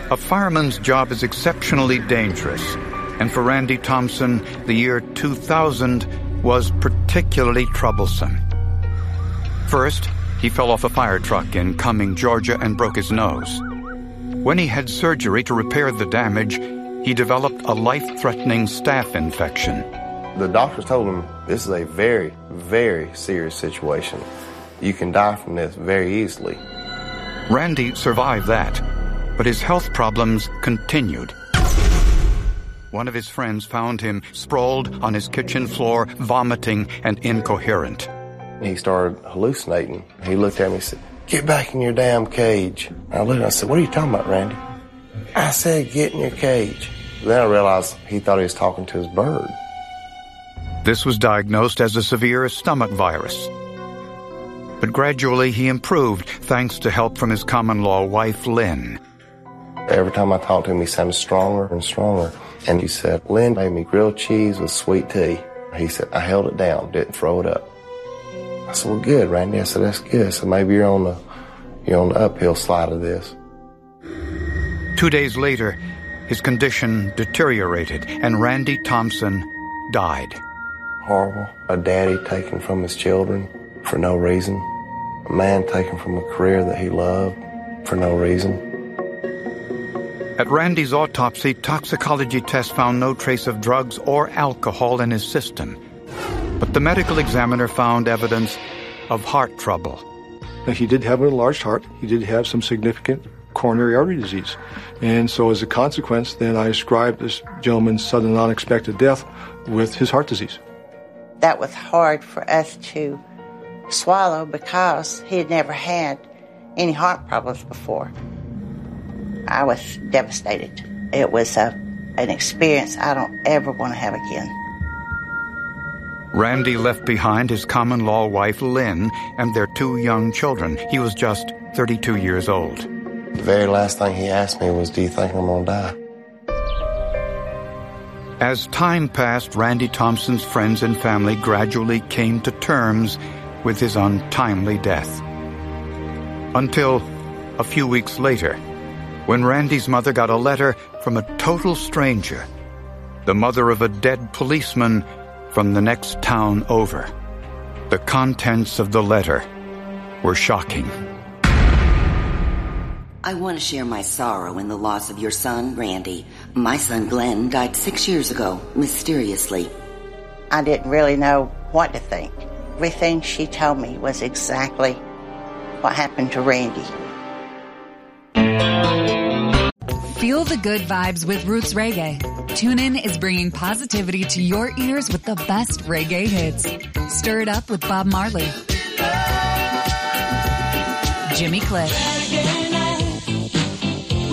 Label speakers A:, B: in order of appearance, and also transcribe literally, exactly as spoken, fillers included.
A: A fireman's job is exceptionally dangerous, and for Randy Thompson, the year two thousand was particularly troublesome. First, he fell off a fire truck in Cumming, Georgia, and broke his nose. When he had surgery to repair the damage, he developed a life-threatening staph infection.
B: The doctors told him this is a very, very serious situation. You can die from this very easily.
A: Randy survived that, but his health problems continued. One of his friends found him sprawled on his kitchen floor, vomiting and incoherent.
B: He started hallucinating. He looked at me and said, "Get back in your damn cage." I looked and I said, "What are you talking about, Randy?" I said, "Get in your cage." Then I realized he thought he was talking to his bird.
A: This was diagnosed as a severe stomach virus. But gradually he improved thanks to help from his common-law wife, Lynn.
B: Every time I talked to him, he sounded stronger and stronger. And he said, "Lynn made me grilled cheese with sweet tea." He said, "I held it down, didn't throw it up." I said, "Well, good, Randy." I said, "That's good." I said, "Maybe you're on the, you're on the uphill slide of this."
A: Two days later, his condition deteriorated, and Randy Thompson died.
B: Horrible. A daddy taken from his children for no reason. A man taken from a career that he loved for no reason.
A: At Randy's autopsy, toxicology tests found no trace of drugs or alcohol in his system. But the medical examiner found evidence of heart trouble.
C: He did have an enlarged heart. He did have some significant coronary artery disease. And so as a consequence, then I ascribed this gentleman's sudden unexpected death with his heart disease.
D: That was hard for us to swallow because he had never had any heart problems before. I was devastated. It was a, an experience I don't ever want to have again.
A: Randy left behind his common-law wife, Lynn, and their two young children. He was just thirty-two years old.
B: The very last thing he asked me was, "Do you think I'm going to die?"
A: As time passed, Randy Thompson's friends and family gradually came to terms with his untimely death. Until a few weeks later, when Randy's mother got a letter from a total stranger, the mother of a dead policeman from the next town over. The contents of the letter were shocking.
E: I want to share my sorrow in the loss of your son, Randy. My son, Glenn, died six years ago, mysteriously.
D: I didn't really know what to think. Everything she told me was exactly what happened to Randy.
F: Feel the good vibes with Roots Reggae. TuneIn is bringing positivity to your ears with the best reggae hits. Stir it up with Bob Marley, Jimmy Cliff,